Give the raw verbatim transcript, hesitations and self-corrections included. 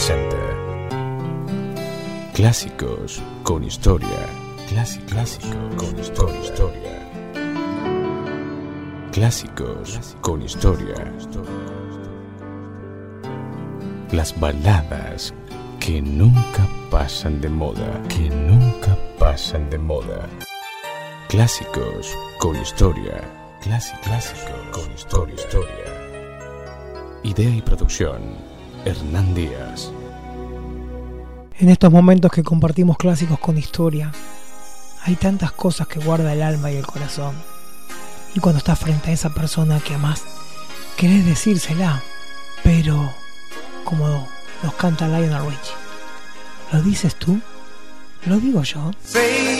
presenta Clásicos con Historia. Clásico, clásico con historia. historia. Clásicos con Historia. Las baladas que nunca pasan de moda, que nunca pasan de moda. Clásicos con Historia. Clásico, clásico con Historia. historia. Idea y producción, Hernán Díaz. En estos momentos que compartimos clásicos con historia, hay tantas cosas que guarda el alma y el corazón. Y cuando estás frente a esa persona que amás, querés decírsela, pero como nos canta Lionel Richie, ¿lo dices tú? ¿Lo digo yo?